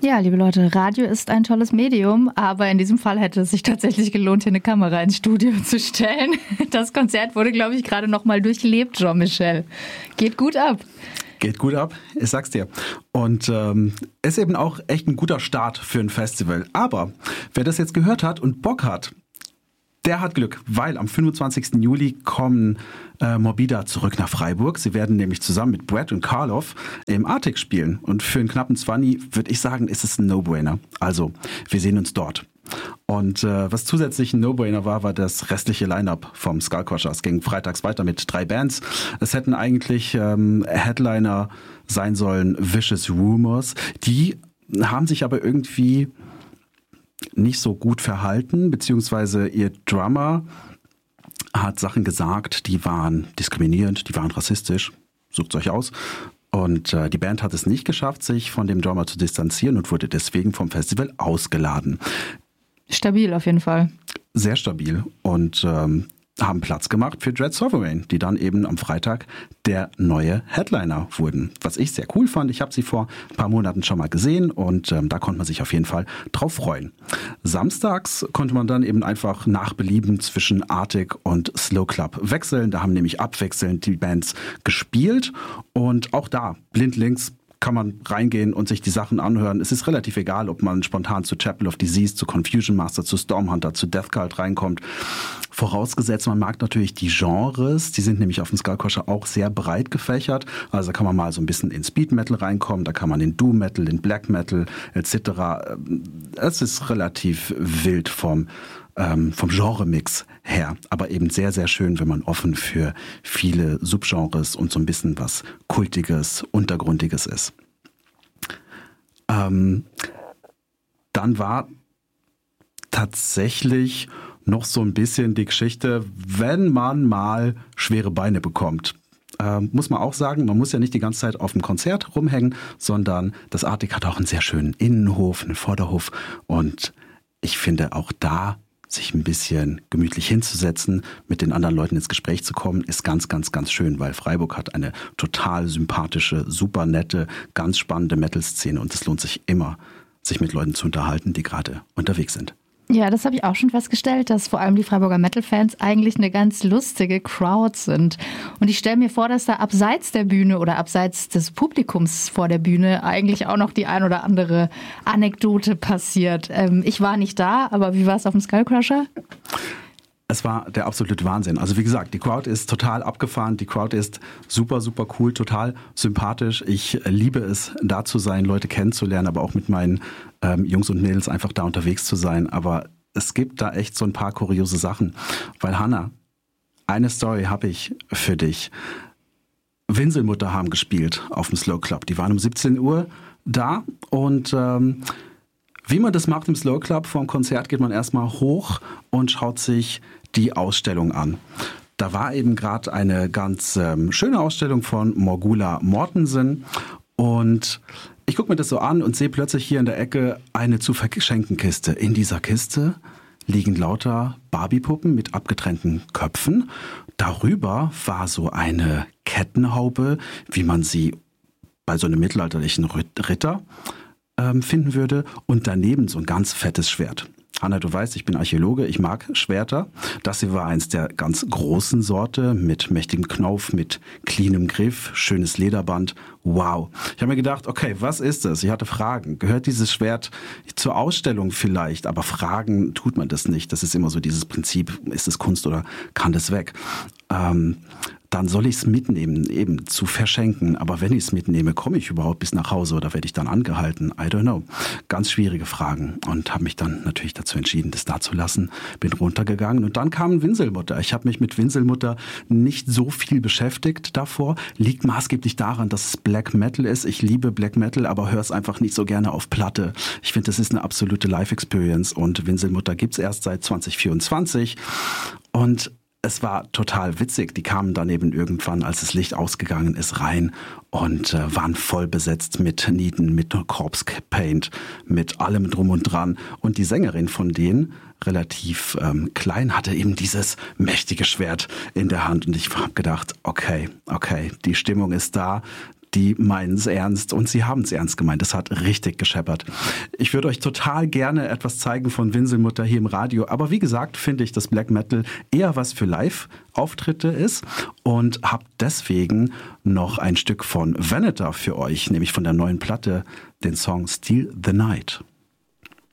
Ja, liebe Leute, Radio ist ein tolles Medium, aber in diesem Fall hätte es sich tatsächlich gelohnt, hier eine Kamera ins Studio zu stellen. Das Konzert wurde, glaube ich, gerade noch mal durchlebt, Jean-Michel. Geht gut ab. Geht gut ab, ich sag's dir. Und ist eben auch echt ein guter Start für ein Festival. Aber wer das jetzt gehört hat und Bock hat, der hat Glück, weil am 25. Juli kommen Morbida zurück nach Freiburg. Sie werden nämlich zusammen mit Brett und Karloff im Arctic spielen. Und für einen knappen 20 würde ich sagen, ist es ein No-Brainer. Also, wir sehen uns dort. Und was zusätzlich ein No-Brainer war das restliche Line-Up vom Skullcrusher. Es ging freitags weiter mit 3 Bands. Es hätten eigentlich Headliner sein sollen, Vicious Rumors. Die haben sich aber irgendwie nicht so gut verhalten, beziehungsweise ihr Drummer hat Sachen gesagt, die waren diskriminierend, die waren rassistisch, sucht's euch aus. Und die Band hat es nicht geschafft, sich von dem Drummer zu distanzieren und wurde deswegen vom Festival ausgeladen. Stabil auf jeden Fall. Sehr stabil und haben Platz gemacht für Dread Sovereign, die dann eben am Freitag der neue Headliner wurden. Was ich sehr cool fand, ich habe sie vor ein paar Monaten schon mal gesehen und da konnte man sich auf jeden Fall drauf freuen. Samstags konnte man dann eben einfach nach Belieben zwischen Arctic und Slow Club wechseln. Da haben nämlich abwechselnd die Bands gespielt und auch da blindlings kann man reingehen und sich die Sachen anhören. Es ist relativ egal, ob man spontan zu Chapel of Disease, zu Confusion Master, zu Stormhunter, zu Death Cult reinkommt. Vorausgesetzt, man mag natürlich die Genres. Die sind nämlich auf dem Skullcrusher auch sehr breit gefächert. Also da kann man mal so ein bisschen in Speed Metal reinkommen, da kann man in Doom Metal, in Black Metal etc. Es ist relativ wild vom Genre-Mix her. Aber eben sehr, sehr schön, wenn man offen für viele Subgenres und so ein bisschen was Kultiges, Untergrundiges ist. Dann war tatsächlich noch so ein bisschen die Geschichte, wenn man mal schwere Beine bekommt. Muss man auch sagen, man muss ja nicht die ganze Zeit auf dem Konzert rumhängen, sondern das Arctic hat auch einen sehr schönen Innenhof, einen Vorderhof und ich finde auch da sich ein bisschen gemütlich hinzusetzen, mit den anderen Leuten ins Gespräch zu kommen, ist ganz, ganz, ganz schön, weil Freiburg hat eine total sympathische, super nette, ganz spannende Metal-Szene und es lohnt sich immer, sich mit Leuten zu unterhalten, die gerade unterwegs sind. Ja, das habe ich auch schon festgestellt, dass vor allem die Freiburger Metal-Fans eigentlich eine ganz lustige Crowd sind. Und ich stelle mir vor, dass da abseits der Bühne oder abseits des Publikums vor der Bühne eigentlich auch noch die ein oder andere Anekdote passiert. Ich war nicht da, aber wie war es auf dem Skullcrusher? Es war der absolute Wahnsinn. Also wie gesagt, die Crowd ist total abgefahren, die Crowd ist super, super cool, total sympathisch. Ich liebe es, da zu sein, Leute kennenzulernen, aber auch mit meinen Jungs und Mädels einfach da unterwegs zu sein. Aber es gibt da echt so ein paar kuriose Sachen. Weil Hannah, eine Story habe ich für dich. Winselmutter haben gespielt auf dem Slow Club. Die waren um 17 Uhr da und wie man das macht im Slow Club, vor dem Konzert geht man erstmal hoch und schaut sich die Ausstellung an. Da war eben gerade eine ganz schöne Ausstellung von Morgula Mortensen und ich gucke mir das so an und sehe plötzlich hier in der Ecke eine zu verschenken Kiste. In dieser Kiste liegen lauter Barbie-Puppen mit abgetrennten Köpfen. Darüber war so eine Kettenhaube, wie man sie bei so einem mittelalterlichen Ritter finden würde und daneben so ein ganz fettes Schwert. Hanna, du weißt, ich bin Archäologe, ich mag Schwerter. Das hier war eins der ganz großen Sorte mit mächtigem Knauf, mit cleanem Griff, schönes Lederband. Wow. Ich habe mir gedacht, okay, was ist das? Ich hatte Fragen. Gehört dieses Schwert zur Ausstellung vielleicht? Aber fragen tut man das nicht. Das ist immer so dieses Prinzip, ist es Kunst oder kann das weg? Dann soll ich es mitnehmen, eben zu verschenken. Aber wenn ich es mitnehme, komme ich überhaupt bis nach Hause oder werde ich dann angehalten? I don't know. Ganz schwierige Fragen und habe mich dann natürlich dazu entschieden, das da zu lassen. Bin runtergegangen und dann kam Winselmutter. Ich habe mich mit Winselmutter nicht so viel beschäftigt davor. Liegt maßgeblich daran, dass es Black Metal ist. Ich liebe Black Metal, aber höre es einfach nicht so gerne auf Platte. Ich finde, das ist eine absolute Live-Experience und Winselmutter gibt's erst seit 2024 und es war total witzig. Die kamen dann eben irgendwann, als das Licht ausgegangen ist, rein und waren voll besetzt mit Nieten, mit Corpse Paint, mit allem drum und dran. Und die Sängerin von denen, relativ klein, hatte eben dieses mächtige Schwert in der Hand. Und ich habe gedacht, okay, die Stimmung ist da. die meinen es ernst und sie haben es ernst gemeint. Das hat richtig gescheppert. Ich würde euch total gerne etwas zeigen von Winselmutter hier im Radio, aber wie gesagt, finde ich, dass Black Metal eher was für Live-Auftritte ist und habe deswegen noch ein Stück von Veneter für euch, nämlich von der neuen Platte, den Song Steal the Night.